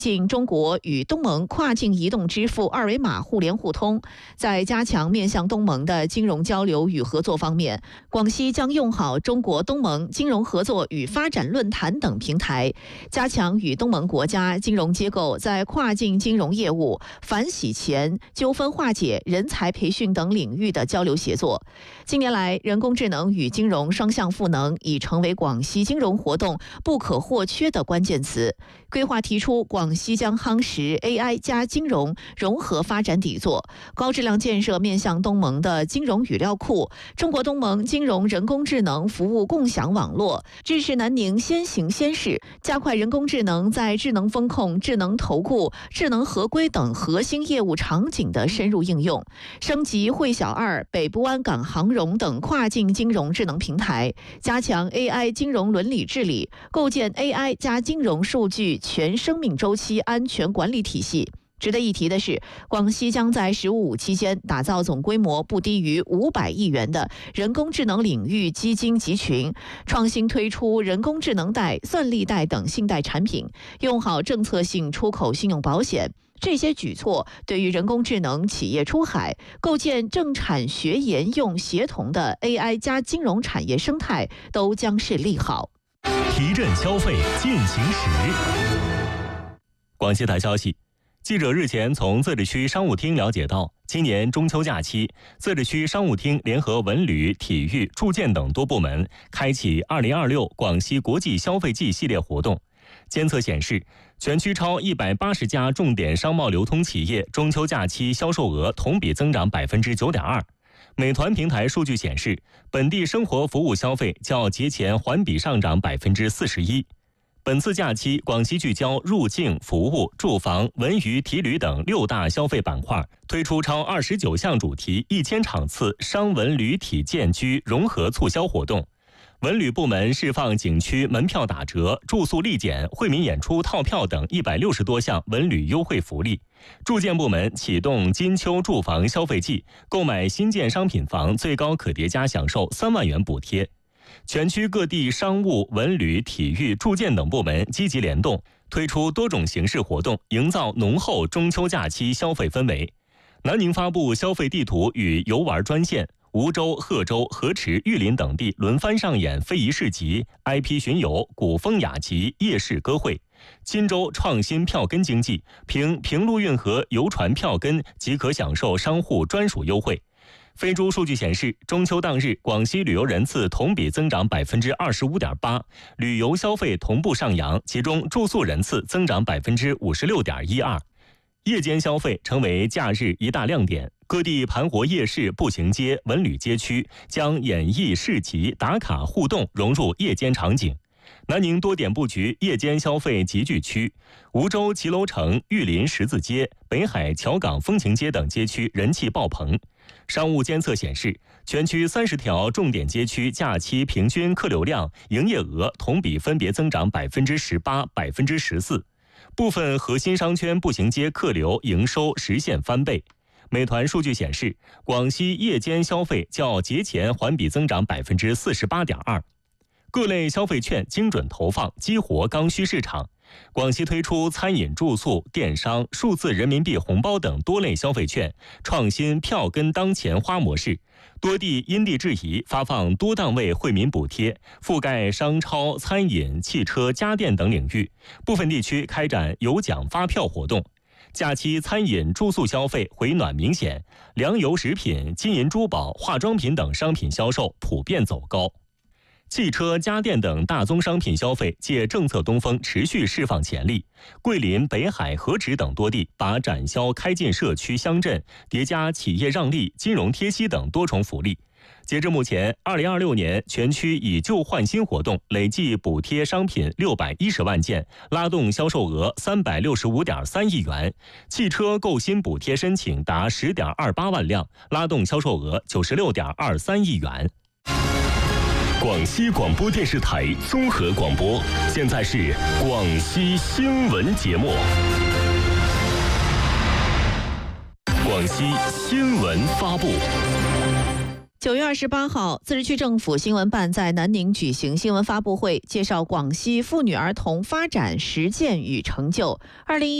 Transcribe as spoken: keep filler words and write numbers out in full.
进中国与东盟跨境移动支付二维码互联互通。在加强面向东盟的金融交流与合作方面，广西将用好中国东盟金融合作与发展论坛等平台，加强与东盟国家金融机构在跨境金融业务、反洗钱、纠纷化解、人才培训等领域的交流协作。近年来，人工智能与金融双向赋能已成为广西金融活动不可或缺的关键词。规划提出，广西将夯实 A I 加金融融合发展底座，高质量建设面向东盟的金融语料库、中国东盟金融人工智能服务共享网络，支持南宁先行先试，加快人工智能在智能风控、智能投顾、智能合规等核心业务场景的深入应用，升级汇小二、北部湾港杭融等跨境金融智能平台，加强 A I 金融伦理治理，构建 A I 加金融数据全生命周期安全管理体系。值得一提的是，广西将在“十五五”期间打造总规模不低于五百亿元的人工智能领域基金集群，创新推出人工智能贷、算力贷等信贷产品，用好政策性出口信用保险。这些举措对于人工智能企业出海、构建政产学研用协同的 A I 加金融产业生态都将是利好。 提振消费进行时。广西台消息，记者日前从自治区商务厅了解到，今年中秋假期，自治区商务厅联合文旅、体育、住建等多部门开启二零二六广西国际消费季系列活动。监测显示，全区超一百八十家重点商贸流通企业中秋假期销售额同比增长百分之九点二。美团平台数据显示，本地生活服务消费较节前环比上涨百分之四十一。本次假期，广西聚焦入境、服务、住房、文娱、体旅等六大消费板块，推出超二十九项主题、一千场次商文旅体建居融合促销活动。文旅部门释放景区门票打折、住宿立减、惠民演出套票等一百六十多项文旅优惠福利。住建部门启动金秋住房消费季，购买新建商品房最高可叠加享受三万元补贴。全区各地商务、文旅、体育、住建等部门积极联动，推出多种形式活动，营造浓厚中秋假期消费氛围。南宁发布消费地图与游玩专线，梧州、贺州、河池、玉林等地轮番上演非遗市集、I P 巡游、古风雅集、夜市歌会。金州创新票根经济，凭平陆运河游船票根即可享受商户专属优惠。飞猪数据显示，中秋当日，广西旅游人次同比增长百分之二十五点八，旅游消费同步上扬，其中住宿人次增长百分之五十六点一二。夜间消费成为假日一大亮点，各地盘活夜市、步行街、文旅街区，将演艺市集、打卡互动融入夜间场景。南宁多点布局夜间消费集聚区，梧州骑楼城、玉林十字街、北海桥港风情街等街区人气爆棚。商务监测显示，全区三十条重点街区假期平均客流量、营业额同比分别增长百分之十八、百分之十四。部分核心商圈步行街客流营收实现翻倍。美团数据显示，广西夜间消费较节前环比增长百分之四十八点二。各类消费券精准投放，激活刚需市场。广西推出餐饮、住宿、电商、数字人民币红包等多类消费券，创新票根当钱花模式。多地因地制宜发放多档位惠民补贴，覆盖商超、餐饮、汽车、家电等领域。部分地区开展有奖发票活动。假期餐饮住宿消费回暖明显，粮油食品、金银珠宝、化妆品等商品销售普遍走高。汽车、家电等大宗商品消费借政策东风持续释放潜力。桂林、北海、河池等多地把展销开进社区乡镇，叠加企业让利、金融贴息等多重福利。截至目前，二零二六年全区以旧换新活动累计补贴商品六百一十万件，拉动销售额三百六十五点三亿元。汽车购新补贴申请达十点二八万辆，拉动销售额九十六点二三亿元。 广西广播电视台综合广播，现在是广西新闻节目。广西新闻发布。 九月二十八号，自治区政府新闻办在南宁举行新闻发布会，介绍广西妇女儿童发展实践与成就。二零一